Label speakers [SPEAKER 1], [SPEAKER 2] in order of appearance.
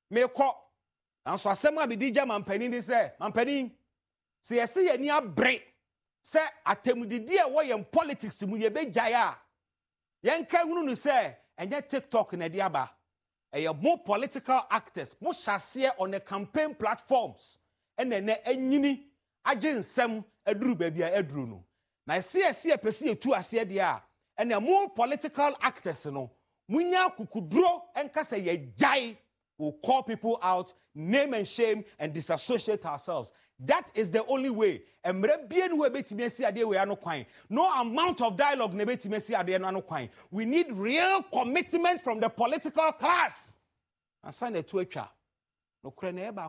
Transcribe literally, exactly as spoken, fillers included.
[SPEAKER 1] me ko anso asema be di jama mpani ni se mampani se yesi ye ni abre se atemudidi e wo ye politics mu ye begyae a yen ka hunu no se enye TikTok na di aba e ye more political actors mo hyase on the campaign platforms ene ne anyini agye nsem aduru ba bia aduru no na se yesi epese etu ase de a ene more political actors no munya kukuduro enka se ye gyae will call people out, name and shame, and disassociate ourselves. That is the only way. No amount of dialogue. We need real commitment from the political class. And sign a Twitter. No crane eba